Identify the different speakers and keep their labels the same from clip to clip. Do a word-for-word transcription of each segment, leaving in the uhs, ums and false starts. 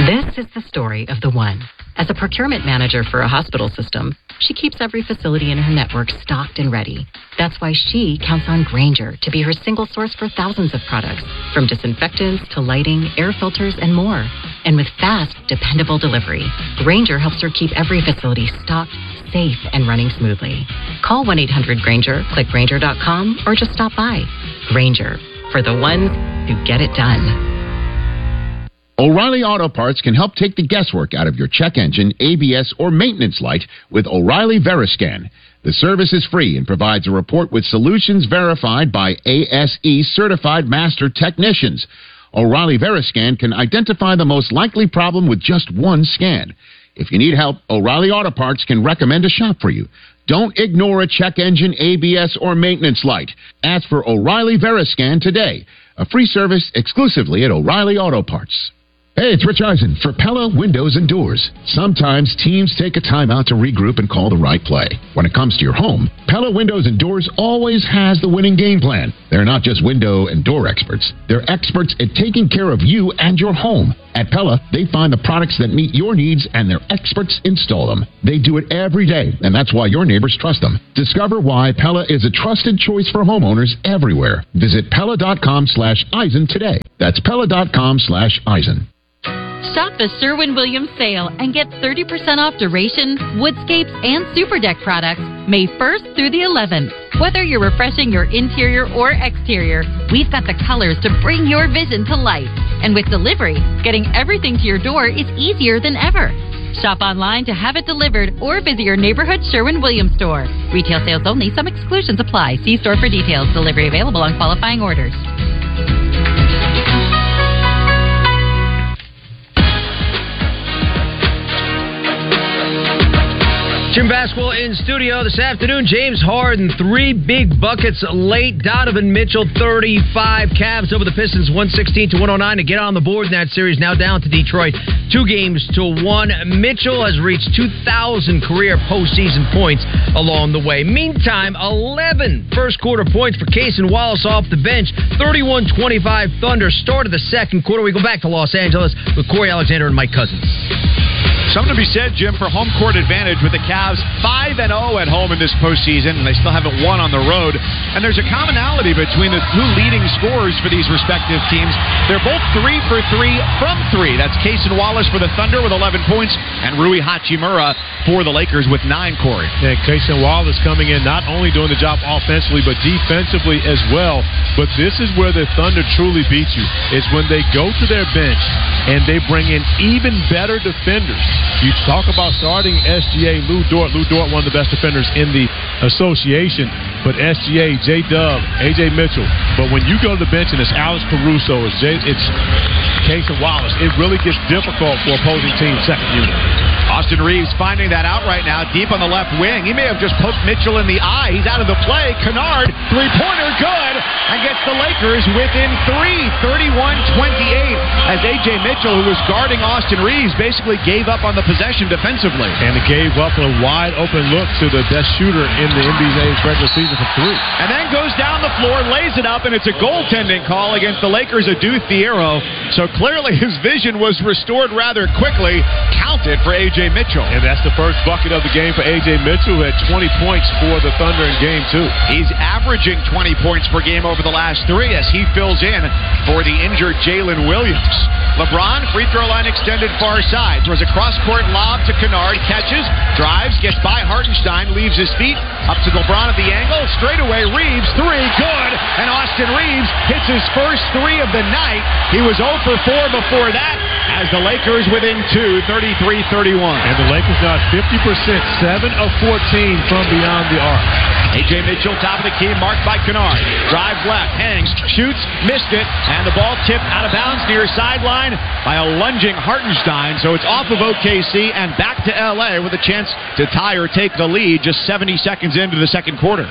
Speaker 1: This is the story of the one. As a procurement manager for a hospital system, she keeps every facility in her network stocked and ready. That's why she counts on Grainger to be her single source for thousands of products, from disinfectants to lighting, air filters, and more. And with fast, dependable delivery, Grainger helps her keep every facility stocked, safe, and running smoothly. Call one eight hundred Grainger, click Grainger dot com, or just stop by. Grainger, for the ones who get it done.
Speaker 2: O'Reilly Auto Parts can help take the guesswork out of your check engine, A B S, or maintenance light with O'Reilly Veriscan. The service is free and provides a report with solutions verified by A S E certified master technicians. O'Reilly Veriscan can identify the most likely problem with just one scan. If you need help, O'Reilly Auto Parts can recommend a shop for you. Don't ignore a check engine, A B S, or maintenance light. Ask for O'Reilly Veriscan today. A free service exclusively at O'Reilly Auto Parts.
Speaker 3: Hey, it's Rich Eisen for Pella Windows and Doors. Sometimes teams take a time out to regroup and call the right play. When it comes to your home, Pella Windows and Doors always has the winning game plan. They're not just window and door experts. They're experts at taking care of you and your home. At Pella, they find the products that meet your needs and their experts install them. They do it every day, and that's why your neighbors trust them. Discover why Pella is a trusted choice for homeowners everywhere. Visit Pella.com slash Eisen today. That's Pella.com slash Eisen.
Speaker 4: Shop the Sherwin-Williams sale and get thirty percent off Duration, Woodscapes, and Super Deck products May first through the eleventh. Whether you're refreshing your interior or exterior, we've got the colors to bring your vision to life. And with delivery, getting everything to your door is easier than ever. Shop online to have it delivered or visit your neighborhood Sherwin-Williams store. Retail sales only. Some exclusions apply. See store for details. Delivery available on qualifying orders.
Speaker 5: Jim Basketball in studio this afternoon. James Harden, three big buckets late. Donovan Mitchell, thirty-five. Cavs over the Pistons, one sixteen to one oh nine to get on the board in that series. Now down to Detroit, two games to one. Mitchell has reached two thousand career postseason points along the way. Meantime, eleven first quarter points for Cason Wallace off the bench. thirty-one twenty-five Thunder started the second quarter. We go back to Los Angeles with Corey Alexander and Mike Cousins.
Speaker 6: Something to be said, Jim, for home court advantage with the Cavs five and oh at home in this postseason, and they still haven't won on the road. And there's a commonality between the two leading scorers for these respective teams. They're both three for three from three. That's Cason Wallace for the Thunder with eleven points, and Rui Hachimura for the Lakers with nine, Corey.
Speaker 7: Yeah, Cason Wallace coming in not only doing the job offensively, but defensively as well. But this is where the Thunder truly beat you. It's when they go to their bench and they bring in even better defenders. You talk about starting S G A, Lou Dort. Lou Dort, one of the best defenders in the association. But S G A, J-Dub, A J Mitchell. But when you go to the bench and it's Alex Caruso, it's, J, it's Cason Wallace, it really gets difficult for opposing teams' second unit.
Speaker 6: Austin Reeves finding that out right now, deep on the left wing. He may have just poked Mitchell in the eye. He's out of the play. Kennard, three-pointer, good, and gets the Lakers within three, thirty-one twenty-eight, as A J Mitchell, who was guarding Austin Reeves, basically gave up on the possession defensively.
Speaker 7: And it gave up a wide-open look to the best shooter in the N B A's regular season for three.
Speaker 6: And then goes down the floor, lays it up, and it's a goaltending call against the Lakers' Adu Thiero. So clearly his vision was restored rather quickly. Counted for A J Mitchell.
Speaker 7: And that's the first bucket of the game for A J Mitchell, who had twenty points for the Thunder in game two.
Speaker 6: He's averaging twenty points per game over the last three as he fills in for the injured Jalen Williams. LeBron, free throw line extended far side. Throws a cross-court lob to Kennard. Catches, drives, gets by Hartenstein, leaves his feet up to LeBron at the angle. Straight away, Reeves, three, good. And Austin Reeves hits his first three of the night. He was zero for four before that as the Lakers within two, thirty-three thirty-one.
Speaker 7: And the Lakers now at fifty percent, seven of fourteen from beyond the arc.
Speaker 6: A J Mitchell, top of the key, marked by Kennard. Drives left, hangs, shoots, missed it, and the ball tipped out of bounds near sideline by a lunging Hartenstein. So it's off of O K C and back to L A with a chance to tie or take the lead just seventy seconds into the second quarter.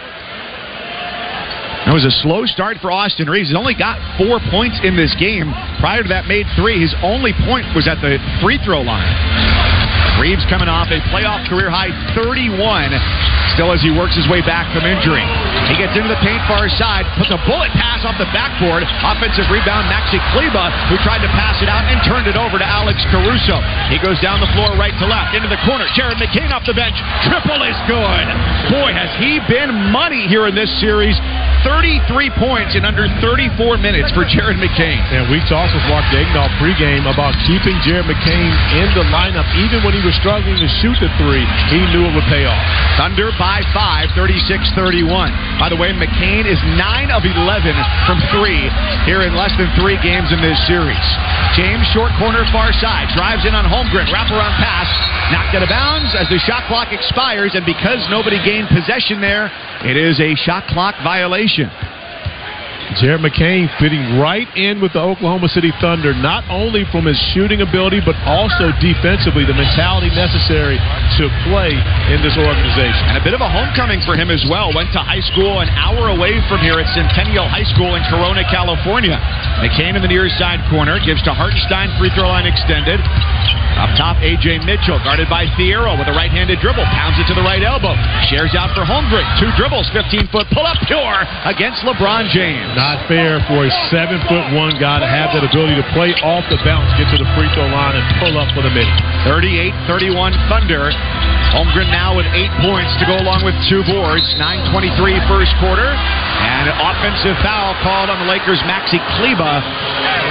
Speaker 6: It was a slow start for Austin Reeves. He's only got four points in this game. Prior to that, made three. His only point was at the free throw line. Reeves coming off a playoff career-high thirty-one, still as he works his way back from injury. He gets into the paint far side, puts a bullet pass off the backboard. Offensive rebound, Maxi Kleba, who tried to pass it out and turned it over to Alex Caruso. He goes down the floor right to left, into the corner. Jared McCain off the bench. Triple is good. Boy, has he been money here in this series. thirty-three points in under thirty-four minutes for Jared McCain.
Speaker 7: And we talked with Mark Daigneault pregame about keeping Jared McCain in the lineup. Even when he was struggling to shoot the three, he knew it would pay off.
Speaker 6: Thunder by five, thirty-six thirty-one. By the way, McCain is nine of eleven from three here in less than three games in this series. James, short corner, far side. Drives in on Holmgren. Wraparound pass. Knocked out of bounds as the shot clock expires. And because nobody gained possession there, it is a shot clock violation.
Speaker 7: Jared McCain fitting right in with the Oklahoma City Thunder, not only from his shooting ability, but also defensively, the mentality necessary to play in this organization.
Speaker 6: And a bit of a homecoming for him as well. Went to high school an hour away from here at Centennial High School in Corona, California. McCain in the near side corner, gives to Hartenstein, free throw line extended. Up top, A J Mitchell, guarded by Fierro with a right-handed dribble. Pounds it to the right elbow. Shares out for Holmgren. Two dribbles, fifteen-foot pull-up, pure against LeBron James.
Speaker 7: Not fair for a seven-foot-one guy to have that ability to play off the bounce, get to the free throw line, and pull up for the mid.
Speaker 6: thirty-eight thirty-one Thunder. Holmgren now with eight points to go along with two boards. nine twenty-three first quarter. And an offensive foul called on the Lakers' Maxi Kleba.